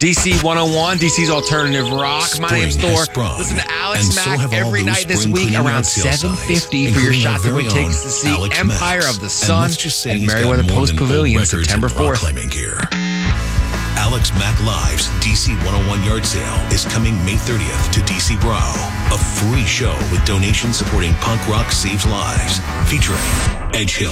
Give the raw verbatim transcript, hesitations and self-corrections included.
D C one oh one, D C's alternative rock. My name's Spring Thor. has sprung, Listen to Alex and so Mack have all every those night this spring week cleaning around out sale seven fifty signs, for your including shot our to win very tickets own to see Alex Empire Mack. of the And Sun let's just say and he's got Meriwether more Post than gold Pavilion records in September rock fourth. climbing gear. Alex Mack Live's D C one oh one Yard Sale is coming May thirtieth to D C Bro. A free show with donations supporting punk rock saves lives. Featuring Edge Hill,